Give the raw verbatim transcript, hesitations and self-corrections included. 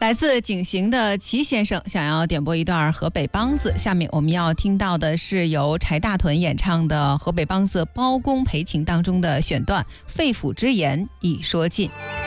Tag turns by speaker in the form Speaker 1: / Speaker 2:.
Speaker 1: 来自景行的齐先生想要点播一段河北梆子，下面我们要听到的是由柴大屯演唱的河北梆子《包公赔情》当中的选段《肺腑之言已说尽》。